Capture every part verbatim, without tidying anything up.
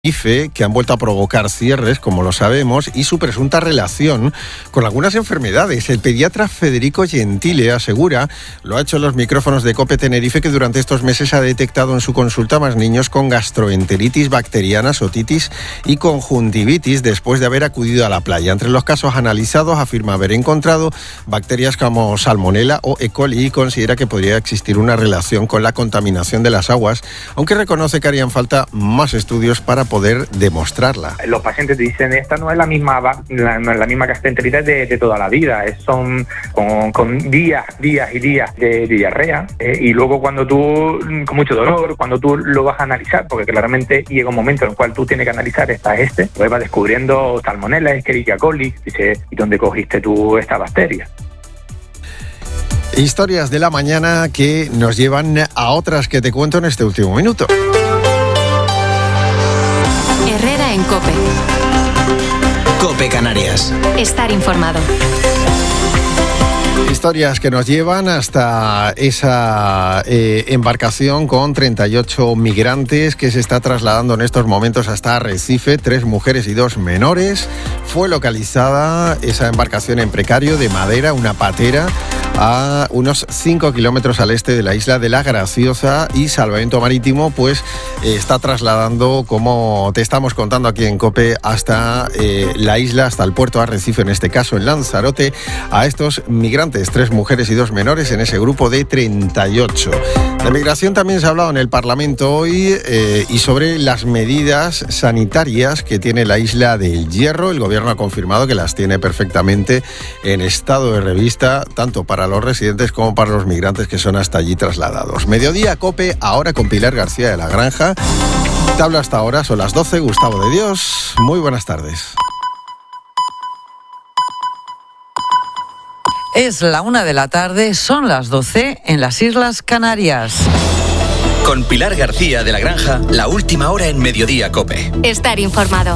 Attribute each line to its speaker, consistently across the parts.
Speaker 1: Tenerife, que han vuelto a provocar cierres, como lo sabemos, y su presunta relación con algunas enfermedades. El pediatra Federico Gentile asegura, lo ha hecho en los micrófonos de COPE Tenerife, que durante estos meses ha detectado en su consulta más niños con gastroenteritis bacteriana, otitis y conjuntivitis después de haber acudido a la playa. Entre los casos analizados afirma haber encontrado bacterias como Salmonella o E. coli y considera que podría existir una relación con la contaminación de las aguas, aunque reconoce que harían falta más estudios para poder demostrarla.
Speaker 2: Los pacientes te dicen, esta no es la misma la, la misma gastroenteritis de, de toda la vida, es, son con, con días, días y días de, de diarrea, eh, y luego cuando tú, con mucho dolor, cuando tú lo vas a analizar, porque claramente llega un momento en el cual tú tienes que analizar esta este, pues vas descubriendo Salmonella, Escherichia coli, dice, ¿y dónde cogiste tú esta bacteria?
Speaker 1: Historias de la mañana que nos llevan a otras que te cuento en este último minuto.
Speaker 3: Herrera en COPE.
Speaker 4: COPE Canarias.
Speaker 3: Estar informado.
Speaker 1: Historias que nos llevan hasta esa eh, embarcación con treinta y ocho migrantes que se está trasladando en estos momentos hasta Arrecife, tres mujeres y dos menores. Fue localizada esa embarcación en precario de madera, una patera, a unos cinco kilómetros al este de la isla de La Graciosa, y Salvamento Marítimo pues eh, está trasladando, como te estamos contando aquí en COPE, hasta eh, la isla, hasta el puerto de Arrecife, en este caso en Lanzarote, a estos migrantes, tres mujeres y dos menores en ese grupo de treinta y ocho. De migración también se ha hablado en el Parlamento hoy eh, y sobre las medidas sanitarias que tiene la isla del Hierro. El gobierno ha confirmado que las tiene perfectamente en estado de revista, tanto para los residentes como para los migrantes que son hasta allí trasladados. Mediodía COPE, ahora con Pilar García de la Granja. Te hablo hasta ahora, son las doce, Gustavo de Dios. Muy buenas tardes.
Speaker 5: Es la una de la tarde, son las doce en las Islas Canarias.
Speaker 4: Con Pilar García de la Granja, la última hora en Mediodía COPE.
Speaker 3: Estar informado.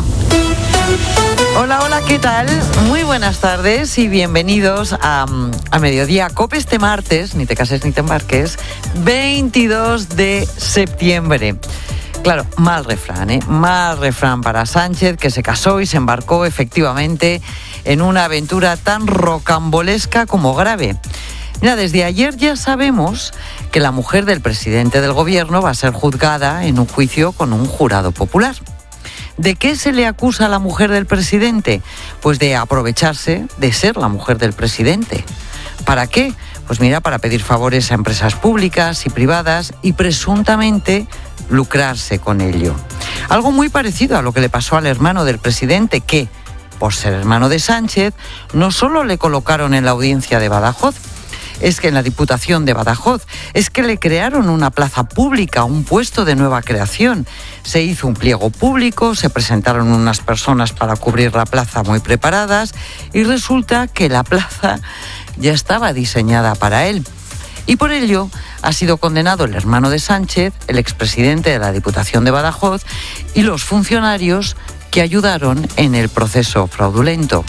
Speaker 5: Hola, hola, ¿qué tal? Muy buenas tardes y bienvenidos a, a Mediodía COPE este martes, ni te cases ni te embarques, veintidós de septiembre. Claro, mal refrán, ¿eh? Mal refrán para Sánchez, que se casó y se embarcó efectivamente en una aventura tan rocambolesca como grave. Mira, desde ayer ya sabemos que la mujer del presidente del gobierno va a ser juzgada en un juicio con un jurado popular. ¿De qué se le acusa a la mujer del presidente? Pues de aprovecharse de ser la mujer del presidente. ¿Para qué? Pues mira, para pedir favores a empresas públicas y privadas y presuntamente lucrarse con ello. Algo muy parecido a lo que le pasó al hermano del presidente, que, por ser hermano de Sánchez, no solo le colocaron en la audiencia de Badajoz, es que en la Diputación de Badajoz, es que le crearon una plaza pública, un puesto de nueva creación. Se hizo un pliego público, se presentaron unas personas para cubrir la plaza muy preparadas y resulta que la plaza ya estaba diseñada para él. Y por ello ha sido condenado el hermano de Sánchez, el expresidente de la Diputación de Badajoz y los funcionarios que ayudaron en el proceso fraudulento.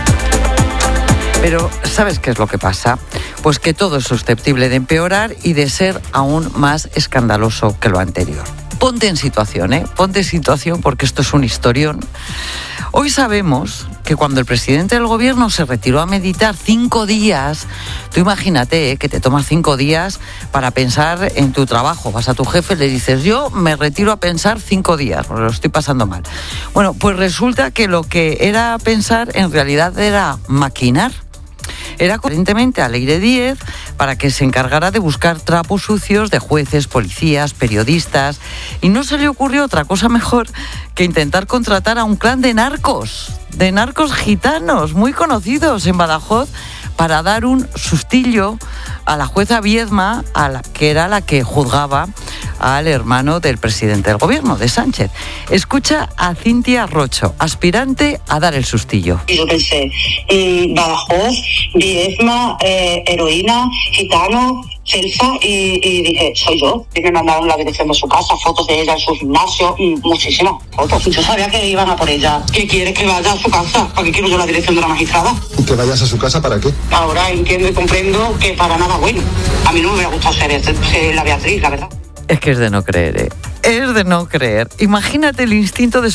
Speaker 5: Pero, ¿sabes qué es lo que pasa? Pues que todo es susceptible de empeorar y de ser aún más escandaloso que lo anterior. Ponte en situación, ¿eh? Ponte en situación porque esto es un historión. Hoy sabemos que cuando el presidente del gobierno se retiró a meditar cinco días, tú imagínate ¿eh? que te tomas cinco días para pensar en tu trabajo. Vas a tu jefe y le dices, yo me retiro a pensar cinco días, porque lo estoy pasando mal. Bueno, pues resulta que lo que era pensar en realidad era maquinar. Era coherentemente a Leire Díez para que se encargara de buscar trapos sucios de jueces, policías, periodistas, y no se le ocurrió otra cosa mejor que intentar contratar a un clan de narcos, de narcos gitanos muy conocidos en Badajoz, para dar un sustillo a la jueza Viedma, a la que era la que juzgaba al hermano del presidente del gobierno, de Sánchez. Escucha a Cintia Rocho, aspirante a dar el sustillo.
Speaker 6: Y yo pensé, mmm, Badajoz, Viedma, eh, heroína, gitano, Celsa, y, y dije, soy yo. Y me mandaron la dirección de su casa, fotos de ella en su gimnasio, muchísimas fotos. Yo sabía que iban a por ella. ¿Qué quieres que vaya a su casa? ¿Para qué quiero yo la dirección de la magistrada?
Speaker 7: ¿Y que vayas a su casa para qué?
Speaker 6: Ahora entiendo y comprendo que para nada bueno. A mí no me hubiera gustado ser, ser la Beatriz, la verdad.
Speaker 5: Es que es de no creer, ¿eh? es de no creer. Imagínate el instinto de